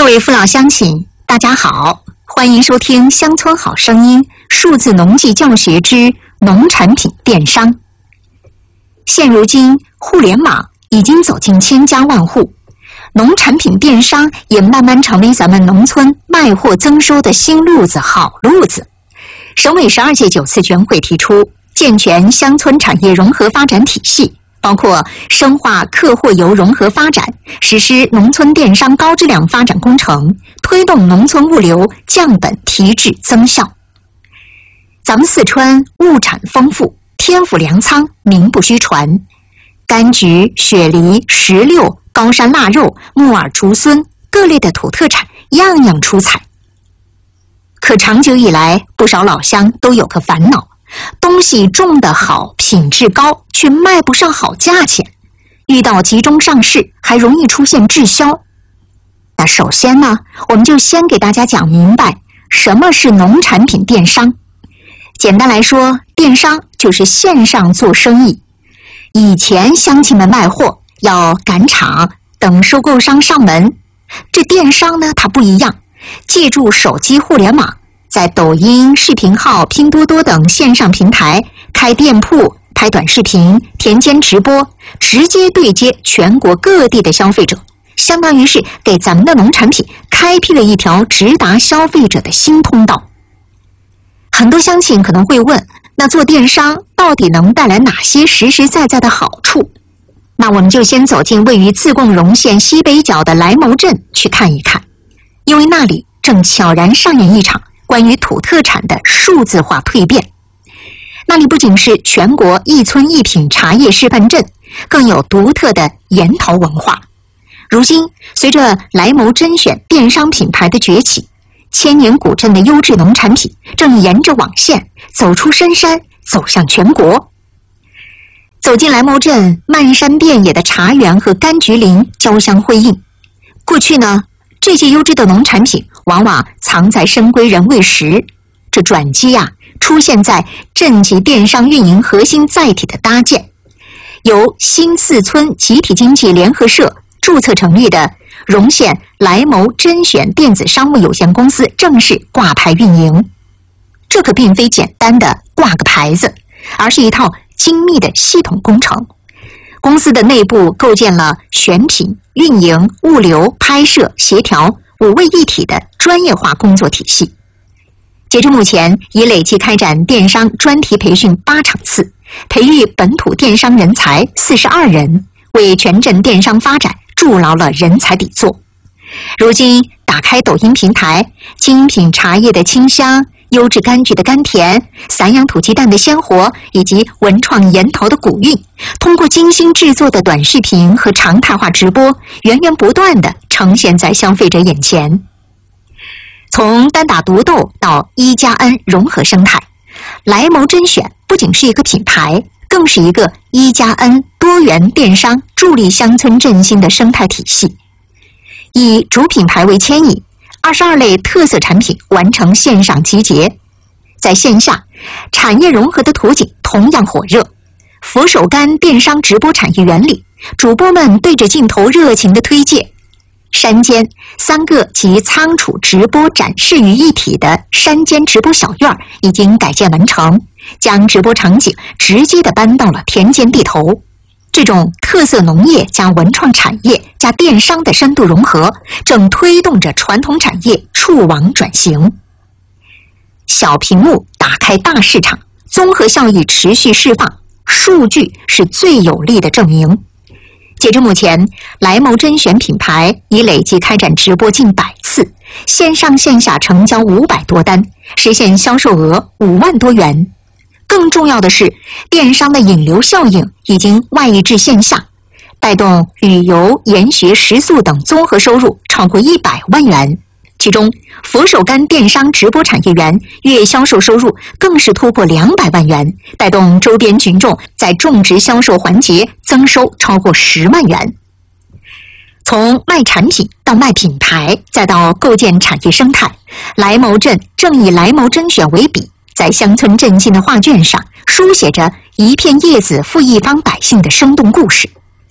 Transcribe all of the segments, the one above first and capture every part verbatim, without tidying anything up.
位父老乡亲，大家好，欢迎收听《乡村好声音》数字农技教学之农产品电商。现如今，互联网已经走进千家万户，农产品电商也慢慢成为咱们农村卖货增收的新路子、好路子。省委十二届九次全会提出，健全乡村产业融合发展体系，包括深化客货游融合发展，实施农村电商高质量发展工程，推动农村物流降本提质增效。咱们四川物产丰富，天府粮仓名不虚传，柑橘、雪梨、石榴、高山腊肉、木耳、竹荪各类的土特产样样出彩。可长久以来，不少老乡都有个烦恼，东西种得好，品质高，却卖不上好价钱，遇到集中上市还容易出现滞销。那首先呢，我们就先给大家讲明白什么是农产品电商。简单来说，电商就是线上做生意。以前乡亲们卖货要赶场，等收购商上门，这电商呢，它不一样，借助手机互联网，在抖音、视频号、拼多多等线上平台开店铺、拍短视频、田间直播，直接对接全国各地的消费者，相当于是给咱们的农产品开辟了一条直达消费者的新通道。很多乡亲可能会问，那做电商到底能带来哪些实实在在的好处？那我们就先走进位于自贡荣县西北角的莱牟镇去看一看，因为那里正悄然上演一场关于土特产的数字化蜕变。那里不仅是全国一村一品茶叶示范镇，更有独特的研陶文化。如今，随着莱牟甄选电商品牌的崛起，千年古镇的优质农产品正沿着网线走出深山，走向全国。走进莱牟镇，漫山遍野的茶园和柑橘林交相辉映。过去呢，这些优质的农产品往往藏在深闺人未识，这转机啊，出现在镇级电商运营核心载体的搭建。由新四村集体经济联合社注册成立的荣县莱牟甄选电子商务有限公司正式挂牌运营。这可并非简单的挂个牌子，而是一套精密的系统工程。公司的内部构建了选品、运营、物流、拍摄、协调五位一体的专业化工作体系。截至目前，已累计开展电商专题培训八场次，培育本土电商人才四十二人，为全镇电商发展筑牢了人才底座。如今，打开抖音平台，精品茶叶的清香，优质柑橘的甘甜，散养土鸡蛋的鲜活，以及文创研陶的古韵，通过精心制作的短视频和常态化直播，源源不断地呈现在消费者眼前。从单打独斗到一加 N 融合生态，莱牟甄选不仅是一个品牌，更是一个一加 N 多元电商助力乡村振兴的生态体系。以主品牌为牵引，二十二类特色产品完成线上集结。在线下，产业融合的图景同样火热。佛手柑电商直播产业原理，主播们对着镜头热情地推介。山间三个集仓储直播展示于一体的山间直播小院已经改建完成，将直播场景直接地搬到了田间地头。这种特色农业加文创产业加电商的深度融合，正推动着传统产业触网转型。小屏幕打开大市场，综合效益持续释放，数据是最有力的证明。截至目前，莱牟甄选品牌已累计开展直播近百次，线上线下成交五百多单，实现销售额五万多元。更重要的是，电商的引流效应已经外溢至线下，带动旅游、研学、食宿等综合收入超过一百万元。其中，佛手柑电商直播产业园月销售收入更是突破两百万元，带动周边群众在种植销售环节增收超过十万元。从卖产品到卖品牌，再到构建产业生态，莱牟镇正以莱牟甄选为笔，在乡村振兴的画卷上书写着一片叶子赋一方百姓的生动故事。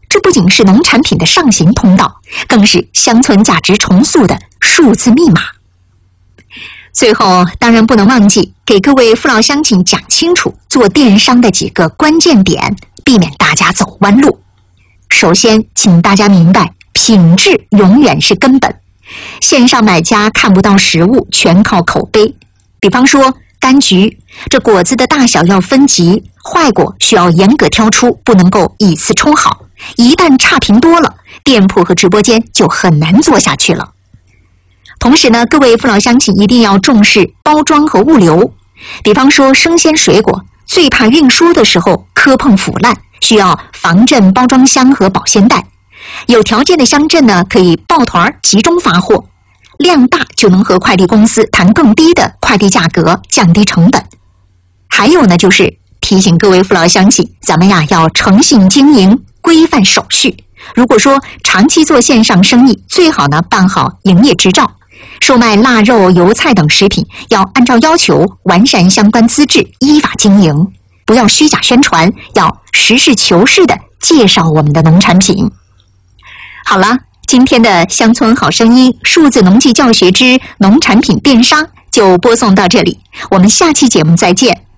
这不仅是农产品的上行通道，更是乡村价值重塑的数字密码。最后，当然不能忘记给各位父老乡亲讲清楚做电商的几个关键点，避免大家走弯路。首先，请大家明白，品质永远是根本。线上买家看不到实物，全靠口碑。比方说柑橘，这果子的大小要分级，坏果需要严格挑出，不能够以次充好。一旦差评多了，店铺和直播间就很难做下去了。同时呢，各位父老乡亲一定要重视包装和物流。比方说生鲜水果，最怕运输的时候磕碰腐烂，需要防震包装箱和保鲜袋。有条件的乡镇呢，可以抱团集中发货，量大就能和快递公司谈更低的快递价格，降低成本。还有呢，就是提醒各位父老乡亲，咱们呀要诚信经营，规范手续。如果说长期做线上生意，最好呢办好营业执照。售卖腊肉、油菜等食品，要按照要求完善相关资质，依法经营，不要虚假宣传，要实事求是地介绍我们的农产品。好了，今天的乡村好声音数字农技教学之农产品电商就播送到这里，我们下期节目再见。